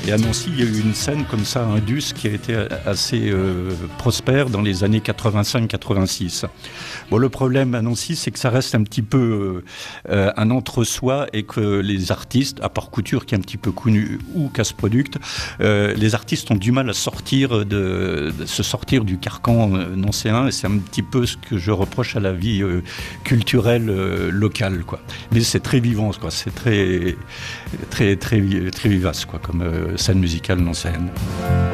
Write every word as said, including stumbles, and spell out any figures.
Et à Nancy, il y a eu une scène comme ça, Indus, qui a été assez euh, prospère dans les années quatre-vingt-cinq quatre-vingt-six. Bon, le problème à Nancy, c'est que ça reste un petit peu euh, un entre-soi et que les artistes, à part Couture qui est un petit peu connu, ou Casse-Product, euh, les artistes ont du mal à sortir de, de se sortir du carcan euh, nancéen, et c'est un petit peu ce que je reproche à la vie euh, culturelle euh, locale, quoi. Mais c'est très vivant, quoi. C'est très, très, très, très vivace, quoi, comme euh, scène musicale nancéenne.